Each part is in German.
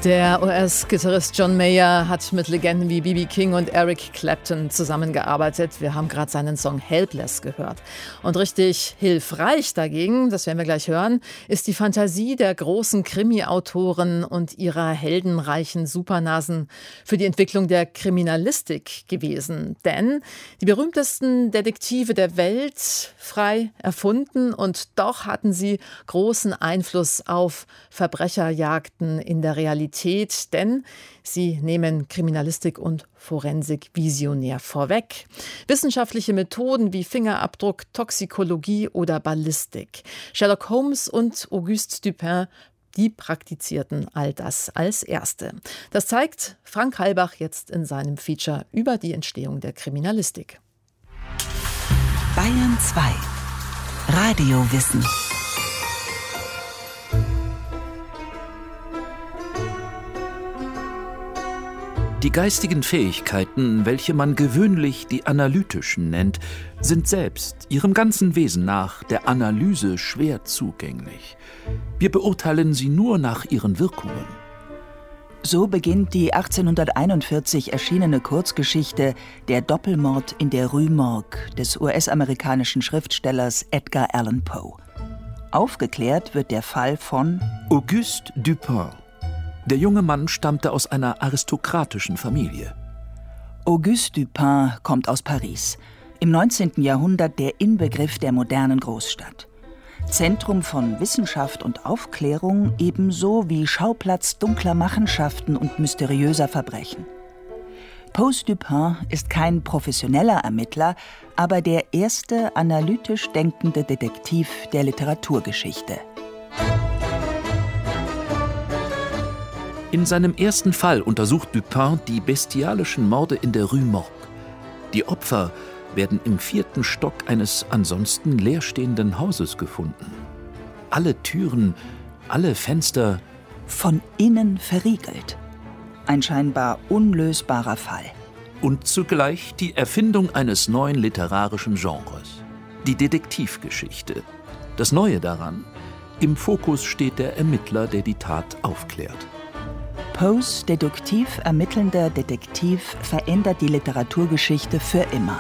Der US-Gitarrist John Mayer hat mit Legenden wie B.B. King und Eric Clapton zusammengearbeitet. Wir haben gerade seinen Song Helpless gehört. Und richtig hilfreich dagegen, das werden wir gleich hören, ist die Fantasie der großen Krimi-Autoren und ihrer heldenreichen Supernasen für die Entwicklung der Kriminalistik gewesen. Denn die berühmtesten Detektive der Welt, frei erfunden, und doch hatten sie großen Einfluss auf Verbrecherjagden in der Realität. Denn sie nehmen Kriminalistik und Forensik visionär vorweg. Wissenschaftliche Methoden wie Fingerabdruck, Toxikologie oder Ballistik. Sherlock Holmes und Auguste Dupin, die praktizierten all das als Erste. Das zeigt Frank Halbach jetzt in seinem Feature über die Entstehung der Kriminalistik. Bayern 2 Radiowissen. Die geistigen Fähigkeiten, welche man gewöhnlich die analytischen nennt, sind selbst ihrem ganzen Wesen nach der Analyse schwer zugänglich. Wir beurteilen sie nur nach ihren Wirkungen. So beginnt die 1841 erschienene Kurzgeschichte Der Doppelmord in der Rue Morgue des US-amerikanischen Schriftstellers Edgar Allan Poe. Aufgeklärt wird der Fall von Auguste Dupin. Der junge Mann stammte aus einer aristokratischen Familie. Auguste Dupin kommt aus Paris, im 19. Jahrhundert der Inbegriff der modernen Großstadt. Zentrum von Wissenschaft und Aufklärung, ebenso wie Schauplatz dunkler Machenschaften und mysteriöser Verbrechen. Poes Dupin ist kein professioneller Ermittler, aber der erste analytisch denkende Detektiv der Literaturgeschichte. In seinem ersten Fall untersucht Dupin die bestialischen Morde in der Rue Morgue. Die Opfer werden im 4. Stock eines ansonsten leerstehenden Hauses gefunden. Alle Türen, alle Fenster von innen verriegelt. Ein scheinbar unlösbarer Fall. Und zugleich die Erfindung eines neuen literarischen Genres. Die Detektivgeschichte. Das Neue daran: im Fokus steht der Ermittler, der die Tat aufklärt. Poes deduktiv ermittelnder Detektiv verändert die Literaturgeschichte für immer.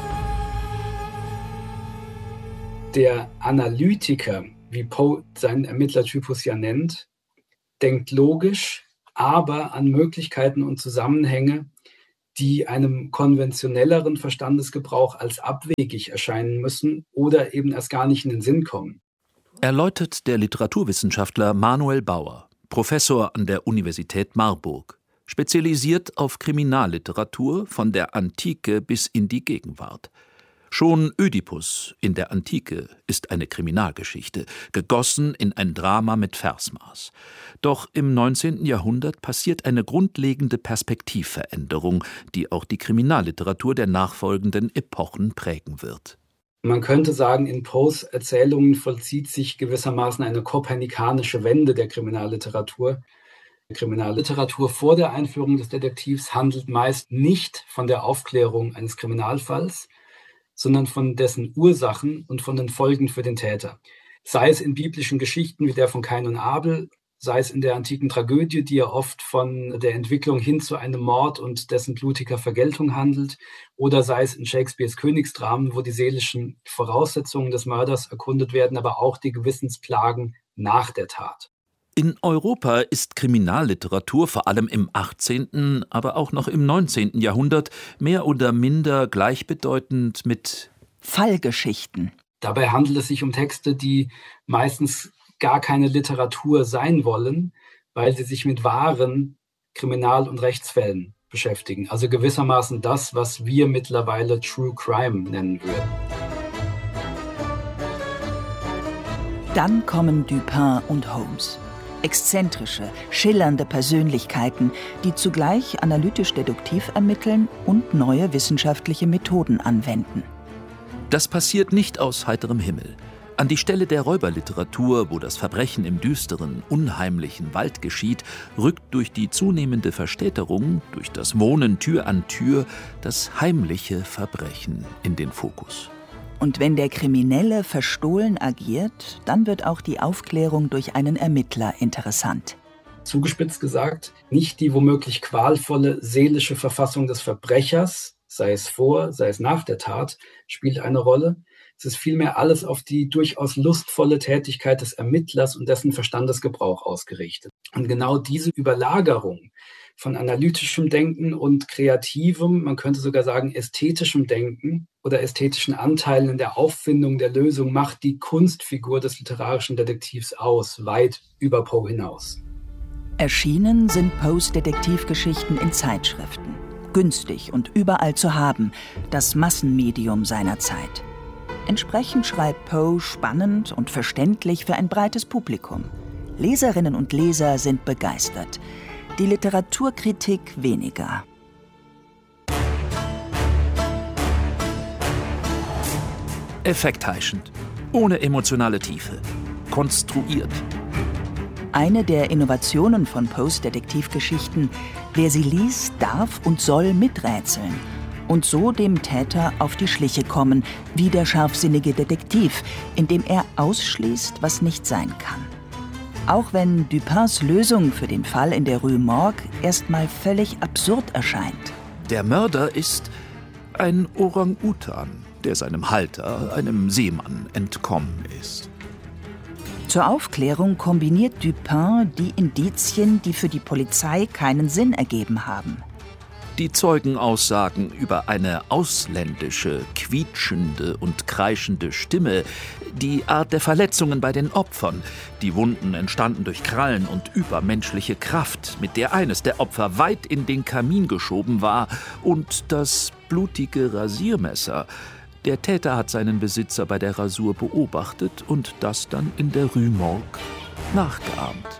Der Analytiker, wie Poe seinen Ermittlertypus ja nennt, denkt logisch, aber an Möglichkeiten und Zusammenhänge, die einem konventionelleren Verstandesgebrauch als abwegig erscheinen müssen oder eben erst gar nicht in den Sinn kommen. Erläutert der Literaturwissenschaftler Manuel Bauer, Professor an der Universität Marburg, spezialisiert auf Kriminalliteratur von der Antike bis in die Gegenwart. Schon Ödipus in der Antike ist eine Kriminalgeschichte, gegossen in ein Drama mit Versmaß. Doch im 19. Jahrhundert passiert eine grundlegende Perspektivveränderung, die auch die Kriminalliteratur der nachfolgenden Epochen prägen wird. Man könnte sagen, in Poes Erzählungen vollzieht sich gewissermaßen eine kopernikanische Wende der Kriminalliteratur. Die Kriminalliteratur vor der Einführung des Detektivs handelt meist nicht von der Aufklärung eines Kriminalfalls, sondern von dessen Ursachen und von den Folgen für den Täter. Sei es in biblischen Geschichten wie der von Kain und Abel, sei es in der antiken Tragödie, die ja oft von der Entwicklung hin zu einem Mord und dessen blutiger Vergeltung handelt, oder sei es in Shakespeares Königsdramen, wo die seelischen Voraussetzungen des Mörders erkundet werden, aber auch die Gewissensplagen nach der Tat. In Europa ist Kriminalliteratur vor allem im 18., aber auch noch im 19. Jahrhundert mehr oder minder gleichbedeutend mit Fallgeschichten. Dabei handelt es sich um Texte, die meistens gar keine Literatur sein wollen, weil sie sich mit wahren Kriminal- und Rechtsfällen beschäftigen. Also gewissermaßen das, was wir mittlerweile True Crime nennen würden. Dann kommen Dupin und Holmes. Exzentrische, schillernde Persönlichkeiten, die zugleich analytisch-deduktiv ermitteln und neue wissenschaftliche Methoden anwenden. Das passiert nicht aus heiterem Himmel. An die Stelle der Räuberliteratur, wo das Verbrechen im düsteren, unheimlichen Wald geschieht, rückt durch die zunehmende Verstädterung, durch das Wohnen Tür an Tür, das heimliche Verbrechen in den Fokus. Und wenn der Kriminelle verstohlen agiert, dann wird auch die Aufklärung durch einen Ermittler interessant. Zugespitzt gesagt, nicht die womöglich qualvolle seelische Verfassung des Verbrechers, sei es vor, sei es nach der Tat, spielt eine Rolle. Es ist vielmehr alles auf die durchaus lustvolle Tätigkeit des Ermittlers und dessen Verstandesgebrauch ausgerichtet. Und genau diese Überlagerung von analytischem Denken und kreativem, man könnte sogar sagen ästhetischem Denken oder ästhetischen Anteilen in der Auffindung der Lösung macht die Kunstfigur des literarischen Detektivs aus, weit über Poe hinaus. Erschienen sind Poes Detektivgeschichten in Zeitschriften. Günstig und überall zu haben, das Massenmedium seiner Zeit. Entsprechend schreibt Poe spannend und verständlich für ein breites Publikum. Leserinnen und Leser sind begeistert. Die Literaturkritik weniger. Effektheischend, ohne emotionale Tiefe, konstruiert. Eine der Innovationen von Poes Detektivgeschichten: wer sie liest, darf und soll miträtseln und so dem Täter auf die Schliche kommen, wie der scharfsinnige Detektiv, indem er ausschließt, was nicht sein kann. Auch wenn Dupins Lösung für den Fall in der Rue Morgue erstmal völlig absurd erscheint. Der Mörder ist ein Orang-Utan, der seinem Halter, einem Seemann, entkommen ist. Zur Aufklärung kombiniert Dupin die Indizien, die für die Polizei keinen Sinn ergeben haben. Die Zeugenaussagen über eine ausländische, quietschende und kreischende Stimme, die Art der Verletzungen bei den Opfern, die Wunden entstanden durch Krallen und übermenschliche Kraft, mit der eines der Opfer weit in den Kamin geschoben war, und das blutige Rasiermesser. Der Täter hat seinen Besitzer bei der Rasur beobachtet und das dann in der Rue Morgue nachgeahmt.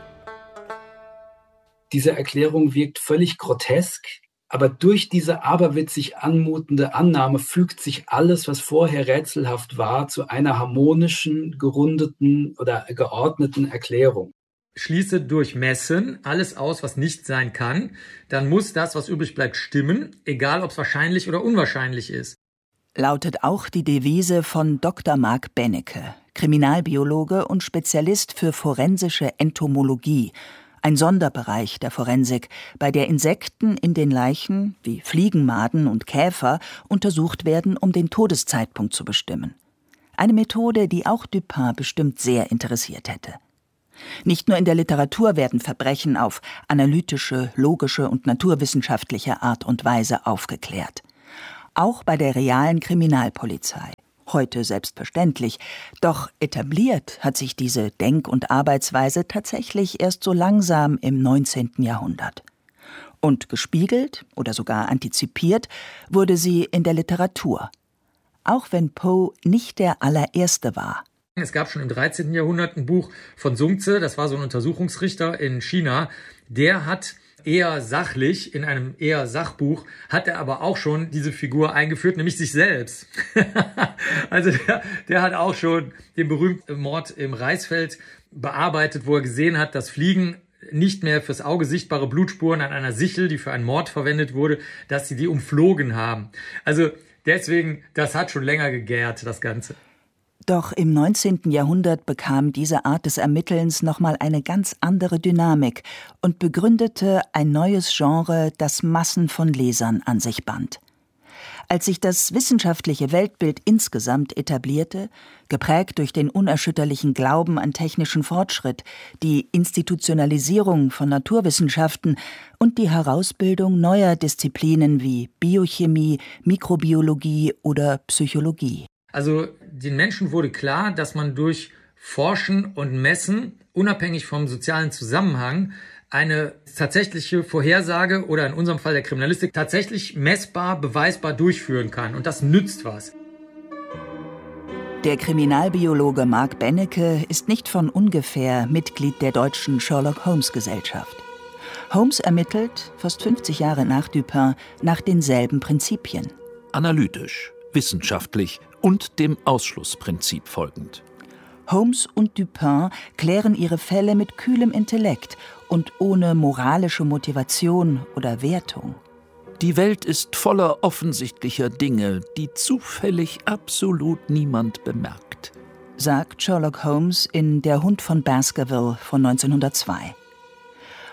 Diese Erklärung wirkt völlig grotesk, aber durch diese aberwitzig anmutende Annahme fügt sich alles, was vorher rätselhaft war, zu einer harmonischen, gerundeten oder geordneten Erklärung. Schließe durch Messen alles aus, was nicht sein kann, dann muss das, was übrig bleibt, stimmen, egal ob es wahrscheinlich oder unwahrscheinlich ist. Lautet auch die Devise von Dr. Mark Benecke, Kriminalbiologe und Spezialist für forensische Entomologie, ein Sonderbereich der Forensik, bei der Insekten in den Leichen, wie Fliegenmaden und Käfer, untersucht werden, um den Todeszeitpunkt zu bestimmen. Eine Methode, die auch Dupin bestimmt sehr interessiert hätte. Nicht nur in der Literatur werden Verbrechen auf analytische, logische und naturwissenschaftliche Art und Weise aufgeklärt. Auch bei der realen Kriminalpolizei. Heute selbstverständlich, doch etabliert hat sich diese Denk- und Arbeitsweise tatsächlich erst so langsam im 19. Jahrhundert. Und gespiegelt oder sogar antizipiert wurde sie in der Literatur. Auch wenn Poe nicht der allererste war. Es gab schon im 13. Jahrhundert ein Buch von Sun Tzu, das war so ein Untersuchungsrichter in China, der hat eher sachlich, in einem eher Sachbuch, hat er aber auch schon diese Figur eingeführt, nämlich sich selbst. Also der hat auch schon den berühmten Mord im Reisfeld bearbeitet, wo er gesehen hat, dass Fliegen nicht mehr fürs Auge sichtbare Blutspuren an einer Sichel, die für einen Mord verwendet wurde, dass sie die umflogen haben. Also deswegen, das hat schon länger gegärt, das Ganze. Doch im 19. Jahrhundert bekam diese Art des Ermittelns nochmal eine ganz andere Dynamik und begründete ein neues Genre, das Massen von Lesern an sich band. Als sich das wissenschaftliche Weltbild insgesamt etablierte, geprägt durch den unerschütterlichen Glauben an technischen Fortschritt, die Institutionalisierung von Naturwissenschaften und die Herausbildung neuer Disziplinen wie Biochemie, Mikrobiologie oder Psychologie. Also den Menschen wurde klar, dass man durch Forschen und Messen, unabhängig vom sozialen Zusammenhang, eine tatsächliche Vorhersage oder in unserem Fall der Kriminalistik tatsächlich messbar, beweisbar durchführen kann. Und das nützt was. Der Kriminalbiologe Mark Benecke ist nicht von ungefähr Mitglied der deutschen Sherlock-Holmes-Gesellschaft. Holmes ermittelt, fast 50 Jahre nach Dupin, nach denselben Prinzipien. Analytisch, wissenschaftlich und dem Ausschlussprinzip folgend. Holmes und Dupin klären ihre Fälle mit kühlem Intellekt und ohne moralische Motivation oder Wertung. Die Welt ist voller offensichtlicher Dinge, die zufällig absolut niemand bemerkt, sagt Sherlock Holmes in Der Hund von Baskerville von 1902.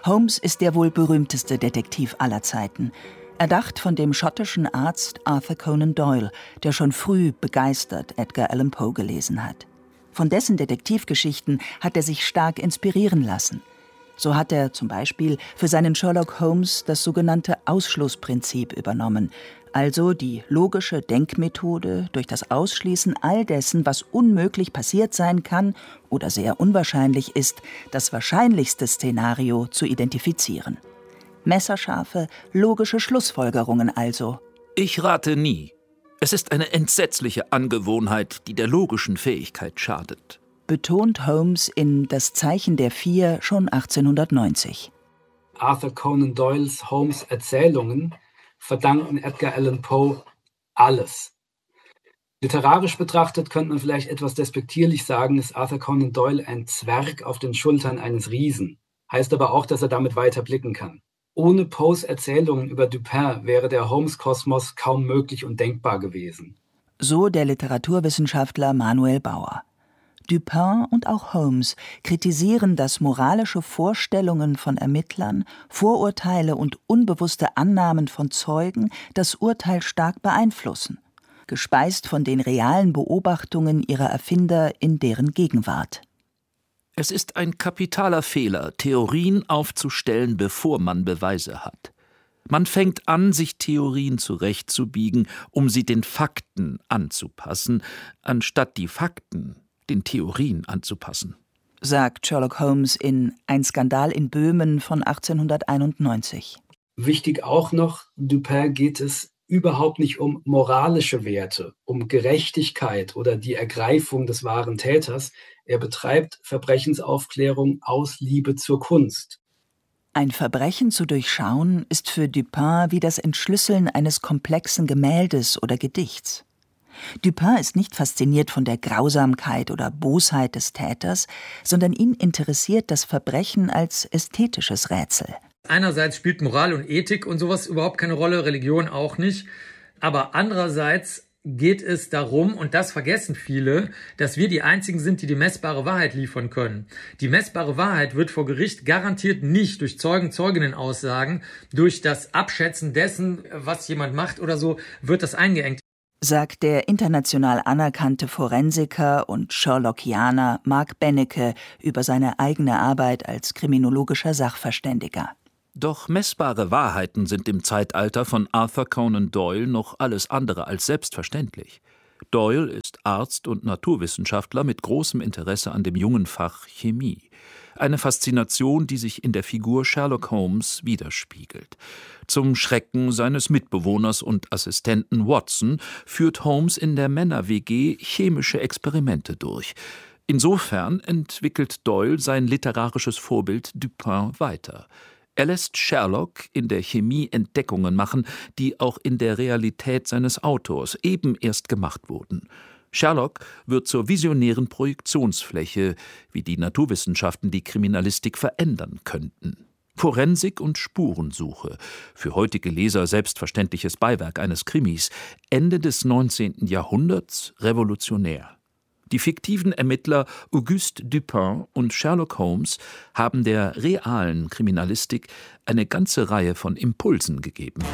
Holmes ist der wohl berühmteste Detektiv aller Zeiten. Erdacht von dem schottischen Arzt Arthur Conan Doyle, der schon früh begeistert Edgar Allan Poe gelesen hat. Von dessen Detektivgeschichten hat er sich stark inspirieren lassen. So hat er zum Beispiel für seinen Sherlock Holmes das sogenannte Ausschlussprinzip übernommen, also die logische Denkmethode, durch das Ausschließen all dessen, was unmöglich passiert sein kann oder sehr unwahrscheinlich ist, das wahrscheinlichste Szenario zu identifizieren. Messerscharfe, logische Schlussfolgerungen also. Ich rate nie. Es ist eine entsetzliche Angewohnheit, die der logischen Fähigkeit schadet, betont Holmes in Das Zeichen der Vier schon 1890. Arthur Conan Doyles Holmes Erzählungen verdanken Edgar Allan Poe alles. Literarisch betrachtet könnte man vielleicht etwas despektierlich sagen, ist Arthur Conan Doyle ein Zwerg auf den Schultern eines Riesen. Heißt aber auch, dass er damit weiter blicken kann. Ohne Poes Erzählungen über Dupin wäre der Holmes-Kosmos kaum möglich und denkbar gewesen. So der Literaturwissenschaftler Manuel Bauer. Dupin und auch Holmes kritisieren, dass moralische Vorstellungen von Ermittlern, Vorurteile und unbewusste Annahmen von Zeugen das Urteil stark beeinflussen, gespeist von den realen Beobachtungen ihrer Erfinder in deren Gegenwart. Es ist ein kapitaler Fehler, Theorien aufzustellen, bevor man Beweise hat. Man fängt an, sich Theorien zurechtzubiegen, um sie den Fakten anzupassen, anstatt die Fakten den Theorien anzupassen, sagt Sherlock Holmes in Ein Skandal in Böhmen von 1891. Wichtig auch noch, Dupin geht es überhaupt nicht um moralische Werte, um Gerechtigkeit oder die Ergreifung des wahren Täters. Er betreibt Verbrechensaufklärung aus Liebe zur Kunst. Ein Verbrechen zu durchschauen ist für Dupin wie das Entschlüsseln eines komplexen Gemäldes oder Gedichts. Dupin ist nicht fasziniert von der Grausamkeit oder Bosheit des Täters, sondern ihn interessiert das Verbrechen als ästhetisches Rätsel. Einerseits spielt Moral und Ethik und sowas überhaupt keine Rolle, Religion auch nicht. Aber andererseits geht es darum, und das vergessen viele, dass wir die Einzigen sind, die die messbare Wahrheit liefern können. Die messbare Wahrheit wird vor Gericht garantiert nicht durch Zeugen, Zeuginnen-Aussagen, durch das Abschätzen dessen, was jemand macht oder so, wird das eingeengt, sagt der international anerkannte Forensiker und Sherlockianer Mark Benecke über seine eigene Arbeit als kriminologischer Sachverständiger. Doch messbare Wahrheiten sind im Zeitalter von Arthur Conan Doyle noch alles andere als selbstverständlich. Doyle ist Arzt und Naturwissenschaftler mit großem Interesse an dem jungen Fach Chemie. Eine Faszination, die sich in der Figur Sherlock Holmes widerspiegelt. Zum Schrecken seines Mitbewohners und Assistenten Watson führt Holmes in der Männer-WG chemische Experimente durch. Insofern entwickelt Doyle sein literarisches Vorbild Dupin weiter. Er lässt Sherlock in der Chemie Entdeckungen machen, die auch in der Realität seines Autors eben erst gemacht wurden. Sherlock wird zur visionären Projektionsfläche, wie die Naturwissenschaften die Kriminalistik verändern könnten. Forensik und Spurensuche, für heutige Leser selbstverständliches Beiwerk eines Krimis, Ende des 19. Jahrhunderts revolutionär. Die fiktiven Ermittler Auguste Dupin und Sherlock Holmes haben der realen Kriminalistik eine ganze Reihe von Impulsen gegeben.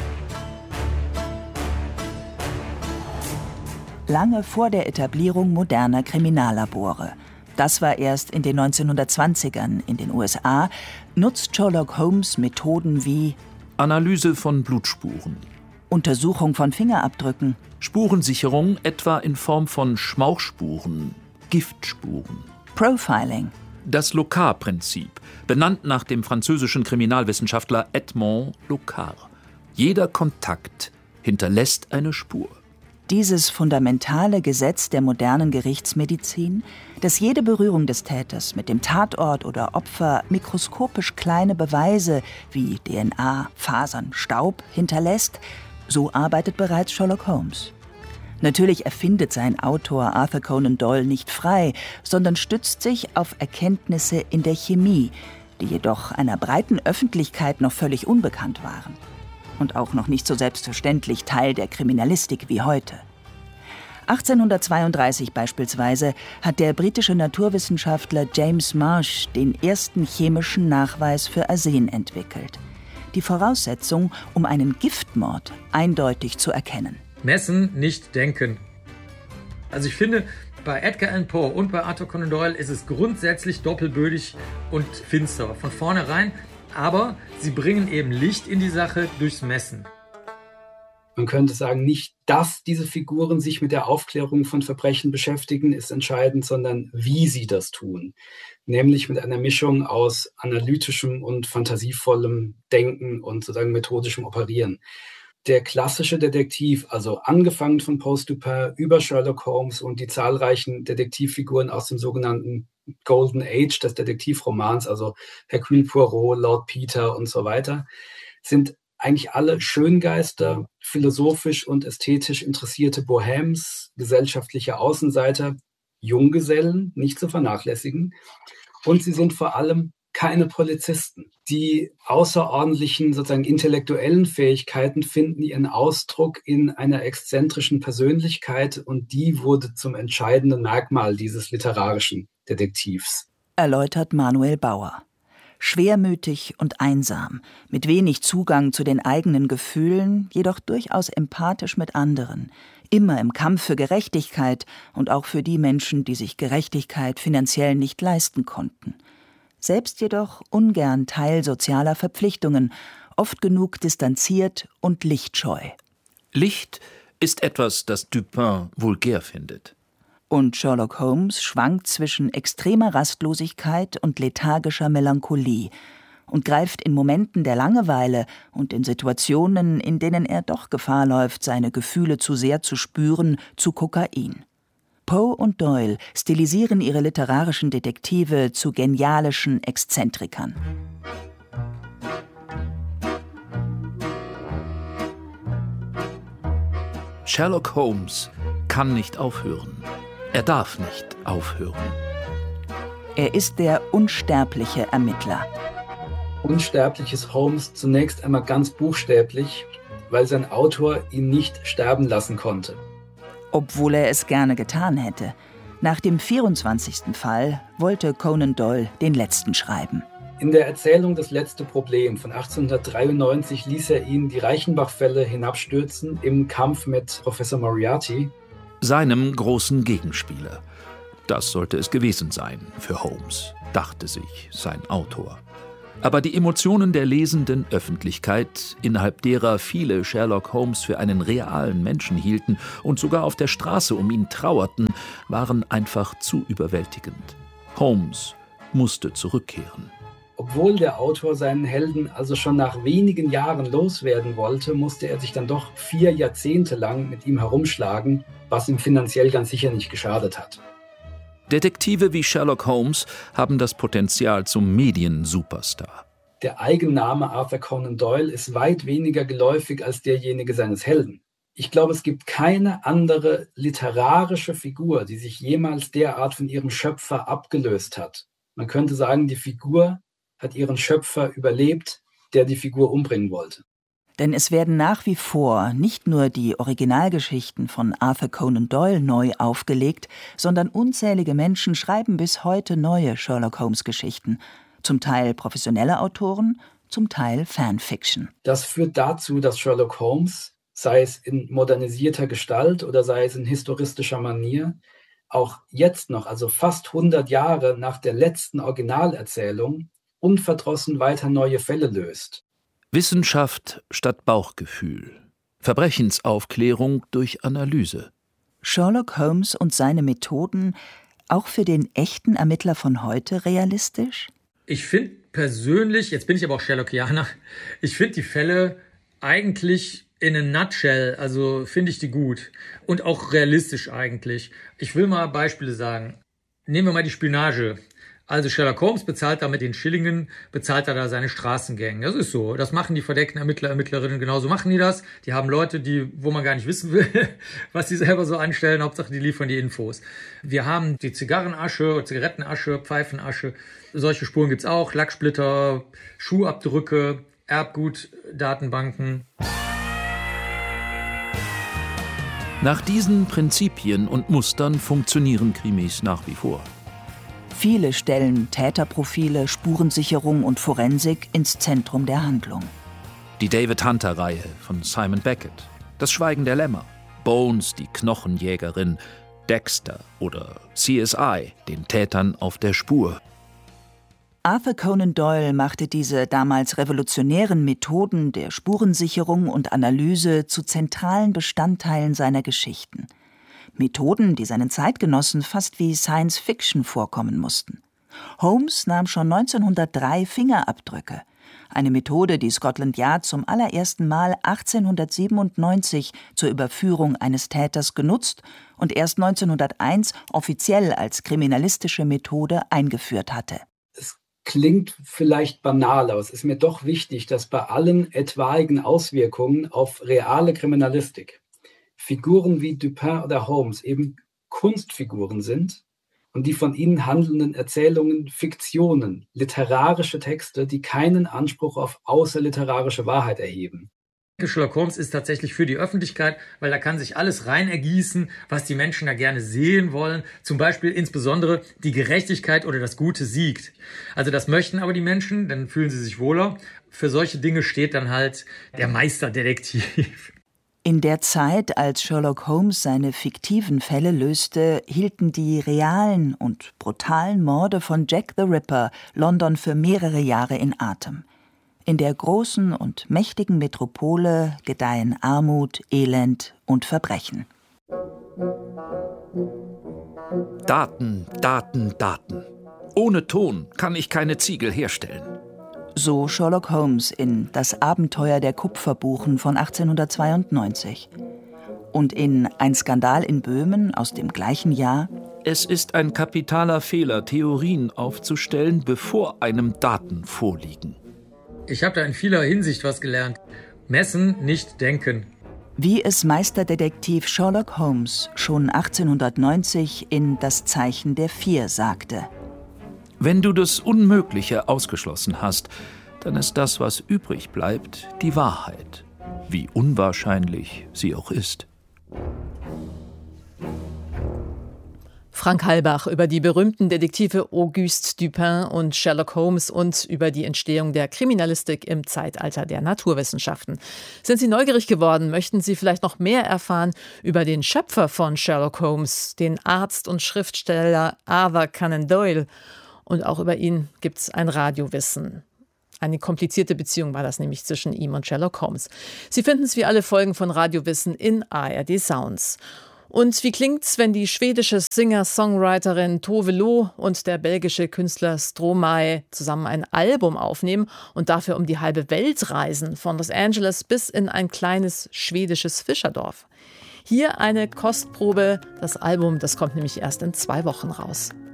Lange vor der Etablierung moderner Kriminallabore, das war erst in den 1920ern in den USA, nutzt Sherlock Holmes Methoden wie Analyse von Blutspuren, Untersuchung von Fingerabdrücken, Spurensicherung etwa in Form von Schmauchspuren, Giftspuren, Profiling, das Locard-Prinzip, benannt nach dem französischen Kriminalwissenschaftler Edmond Locard. Jeder Kontakt hinterlässt eine Spur. Dieses fundamentale Gesetz der modernen Gerichtsmedizin, dass jede Berührung des Täters mit dem Tatort oder Opfer mikroskopisch kleine Beweise wie DNA, Fasern, Staub hinterlässt, so arbeitet bereits Sherlock Holmes. Natürlich erfindet sein Autor Arthur Conan Doyle nicht frei, sondern stützt sich auf Erkenntnisse in der Chemie, die jedoch einer breiten Öffentlichkeit noch völlig unbekannt waren. Und auch noch nicht so selbstverständlich Teil der Kriminalistik wie heute. 1832 beispielsweise hat der britische Naturwissenschaftler James Marsh den ersten chemischen Nachweis für Arsen entwickelt. Die Voraussetzung, um einen Giftmord eindeutig zu erkennen. Messen, nicht denken. Also ich finde, bei Edgar Allan Poe und bei Arthur Conan Doyle ist es grundsätzlich doppelbödig und finster von vornherein, aber sie bringen eben Licht in die Sache durchs Messen. Man könnte sagen, nicht, dass diese Figuren sich mit der Aufklärung von Verbrechen beschäftigen, ist entscheidend, sondern wie sie das tun. Nämlich mit einer Mischung aus analytischem und fantasievollem Denken und sozusagen methodischem Operieren. Der klassische Detektiv, also angefangen von Poe Dupin über Sherlock Holmes und die zahlreichen Detektivfiguren aus dem sogenannten Golden Age des Detektivromans, also Hercule Poirot, Lord Peter und so weiter, sind eigentlich alle Schöngeister, philosophisch und ästhetisch interessierte Bohems, gesellschaftliche Außenseiter, Junggesellen, nicht zu vernachlässigen. Und sie sind vor allem keine Polizisten. Die außerordentlichen, sozusagen intellektuellen Fähigkeiten finden ihren Ausdruck in einer exzentrischen Persönlichkeit und die wurde zum entscheidenden Merkmal dieses literarischen Detektivs. Erläutert Manuel Bauer. Schwermütig und einsam, mit wenig Zugang zu den eigenen Gefühlen, jedoch durchaus empathisch mit anderen, immer im Kampf für Gerechtigkeit und auch für die Menschen, die sich Gerechtigkeit finanziell nicht leisten konnten. Selbst jedoch ungern Teil sozialer Verpflichtungen, oft genug distanziert und lichtscheu. Licht ist etwas, das Dupin vulgär findet. Und Sherlock Holmes schwankt zwischen extremer Rastlosigkeit und lethargischer Melancholie und greift in Momenten der Langeweile und in Situationen, in denen er doch Gefahr läuft, seine Gefühle zu sehr zu spüren, zu Kokain. Poe und Doyle stilisieren ihre literarischen Detektive zu genialischen Exzentrikern. Sherlock Holmes kann nicht aufhören. Er darf nicht aufhören. Er ist der unsterbliche Ermittler. Unsterblich ist Holmes zunächst einmal ganz buchstäblich, weil sein Autor ihn nicht sterben lassen konnte. Obwohl er es gerne getan hätte. Nach dem 24. Fall wollte Conan Doyle den letzten schreiben. In der Erzählung Das letzte Problem von 1893 ließ er ihn die Reichenbach-Fälle hinabstürzen im Kampf mit Professor Moriarty. Seinem großen Gegenspieler. Das sollte es gewesen sein für Holmes, dachte sich sein Autor. Aber die Emotionen der lesenden Öffentlichkeit, innerhalb derer viele Sherlock Holmes für einen realen Menschen hielten und sogar auf der Straße um ihn trauerten, waren einfach zu überwältigend. Holmes musste zurückkehren. Obwohl der Autor seinen Helden also schon nach wenigen Jahren loswerden wollte, musste er sich dann doch 4 Jahrzehnte lang mit ihm herumschlagen, was ihm finanziell ganz sicher nicht geschadet hat. Detektive wie Sherlock Holmes haben das Potenzial zum Medien-Superstar. Der Eigenname Arthur Conan Doyle ist weit weniger geläufig als derjenige seines Helden. Ich glaube, es gibt keine andere literarische Figur, die sich jemals derart von ihrem Schöpfer abgelöst hat. Man könnte sagen, die Figur hat ihren Schöpfer überlebt, der die Figur umbringen wollte. Denn es werden nach wie vor nicht nur die Originalgeschichten von Arthur Conan Doyle neu aufgelegt, sondern unzählige Menschen schreiben bis heute neue Sherlock-Holmes-Geschichten. Zum Teil professionelle Autoren, zum Teil Fanfiction. Das führt dazu, dass Sherlock Holmes, sei es in modernisierter Gestalt oder sei es in historistischer Manier, auch jetzt noch, also fast 100 Jahre nach der letzten Originalerzählung, unverdrossen weiter neue Fälle löst. Wissenschaft statt Bauchgefühl. Verbrechensaufklärung durch Analyse. Sherlock Holmes und seine Methoden auch für den echten Ermittler von heute realistisch? Ich finde persönlich, jetzt bin ich aber auch Sherlockianer, ich finde die Fälle eigentlich in a nutshell, also finde ich die gut und auch realistisch eigentlich. Ich will mal Beispiele sagen. Nehmen wir mal die Spionage. Also Sherlock Holmes bezahlt da mit den Schillingen, bezahlt er da seine Straßengang. Das ist so. Das machen die verdeckten Ermittler, Ermittlerinnen, genauso machen die das. Die haben Leute, wo man gar nicht wissen will, was sie selber so anstellen. Hauptsache, die liefern die Infos. Wir haben die Zigarrenasche, Zigarettenasche, Pfeifenasche. Solche Spuren gibt's auch. Lacksplitter, Schuhabdrücke, Erbgut, Datenbanken. Nach diesen Prinzipien und Mustern funktionieren Krimis nach wie vor. Viele stellen Täterprofile, Spurensicherung und Forensik ins Zentrum der Handlung. Die David Hunter-Reihe von Simon Beckett, Das Schweigen der Lämmer, Bones, die Knochenjägerin, Dexter oder CSI, den Tätern auf der Spur. Arthur Conan Doyle machte diese damals revolutionären Methoden der Spurensicherung und Analyse zu zentralen Bestandteilen seiner Geschichten. Methoden, die seinen Zeitgenossen fast wie Science Fiction vorkommen mussten. Holmes nahm schon 1903 Fingerabdrücke. Eine Methode, die Scotland Yard zum allerersten Mal 1897 zur Überführung eines Täters genutzt und erst 1901 offiziell als kriminalistische Methode eingeführt hatte. Klingt vielleicht banal, aber es ist mir doch wichtig, dass bei allen etwaigen Auswirkungen auf reale Kriminalistik Figuren wie Dupin oder Holmes eben Kunstfiguren sind und die von ihnen handelnden Erzählungen Fiktionen, literarische Texte, die keinen Anspruch auf außerliterarische Wahrheit erheben. Sherlock Holmes ist tatsächlich für die Öffentlichkeit, weil da kann sich alles rein ergießen, was die Menschen da gerne sehen wollen. Zum Beispiel insbesondere die Gerechtigkeit oder das Gute siegt. Also das möchten aber die Menschen, dann fühlen sie sich wohler. Für solche Dinge steht dann halt der Meisterdetektiv. In der Zeit, als Sherlock Holmes seine fiktiven Fälle löste, hielten die realen und brutalen Morde von Jack the Ripper London für mehrere Jahre in Atem. In der großen und mächtigen Metropole gedeihen Armut, Elend und Verbrechen. Daten, Daten, Daten. Ohne Ton kann ich keine Ziegel herstellen. So Sherlock Holmes in Das Abenteuer der Kupferbuchen von 1892. Und in Ein Skandal in Böhmen aus dem gleichen Jahr: Es ist ein kapitaler Fehler, Theorien aufzustellen, bevor einem Daten vorliegen. Ich habe da in vieler Hinsicht was gelernt. Messen, nicht denken. Wie es Meisterdetektiv Sherlock Holmes schon 1890 in Das Zeichen der Vier sagte: Wenn du das Unmögliche ausgeschlossen hast, dann ist das, was übrig bleibt, die Wahrheit, wie unwahrscheinlich sie auch ist. Frank Halbach über die berühmten Detektive Auguste Dupin und Sherlock Holmes und über die Entstehung der Kriminalistik im Zeitalter der Naturwissenschaften. Sind Sie neugierig geworden? Möchten Sie vielleicht noch mehr erfahren über den Schöpfer von Sherlock Holmes, den Arzt und Schriftsteller Arthur Conan Doyle? Und auch über ihn gibt es ein Radiowissen. Eine komplizierte Beziehung war das nämlich zwischen ihm und Sherlock Holmes. Sie finden es wie alle Folgen von Radiowissen in ARD Sounds. Und wie klingt's, wenn die schwedische Singer-Songwriterin Tove Lo und der belgische Künstler Stromae zusammen ein Album aufnehmen und dafür um die halbe Welt reisen, von Los Angeles bis in ein kleines schwedisches Fischerdorf? Hier eine Kostprobe. Das Album, das kommt nämlich erst in 2 Wochen raus.